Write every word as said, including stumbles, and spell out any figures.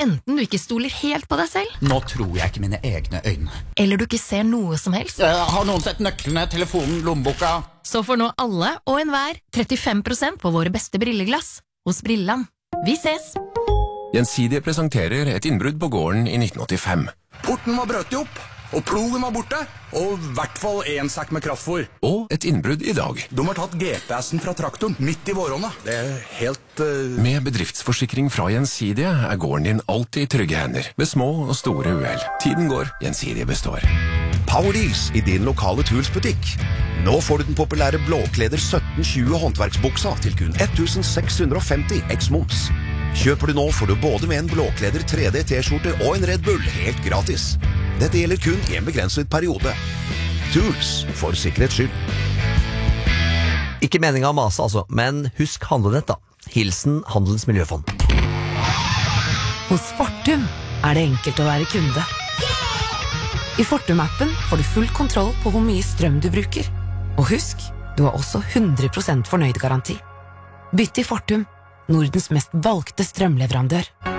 Enten du ikke stoler helt på deg selv, Nå tror jeg ikke mine egne øyne. eller du ikke ser noe som helst, Eh, Har noen sett nøklene, telefonen, lommeboka? så får nå alle og enhver trettifem prosent på våre beste brilleglass hos Brilland. Vi ses! Gjensidige presenterer et innbrudd på gården i nitten åttifem. Porten var brøtt opp, og plogen var borte, og i hvert fall en sekk med kraftfôr. Og et innbrudd i dag. De har tatt G P S-en fra traktoren midt i våronna. Det er helt... Uh... Med bedriftsforsikring fra Gjensidige er gården din alltid i trygge hender, ved små og store uhell. Tiden går, Gjensidige består. Powerdeals i din lokale Tools-butikk. Nå får du den populære blåkleder sytten tjue håndverksbuksa til kun tusen seks hundre og femti eks-moms. Kjøper du nå får du både med en blåkleder tre D T-skjorte og en Red Bull helt gratis. Dette gjelder kun i en begrenset periode. Tools, for sikkerhets skyld. Ikke meningen å mase altså, men husk handlenett da. Hilsen Handelens Miljøfond. Hos Fortum er det enkelt å være kunde. I Fortum-appen får du full kontroll på hvor mye strøm du bruker. Og husk, du har også hundre prosent fornøyd garanti. Bytt til Fortum, Nordens mest valgte strømleverandør.